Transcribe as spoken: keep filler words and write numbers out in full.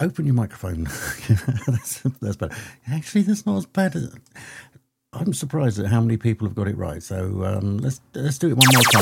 open your microphone. that's, that's better. Actually, that's not as bad as... I'm surprised at how many people have got it right. So um, let's let's do it one more time.